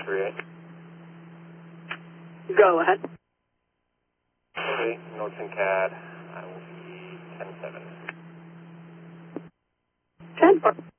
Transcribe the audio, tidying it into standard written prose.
38. Go ahead. Okay, Norton CAD, I will be 10-7. 10-4.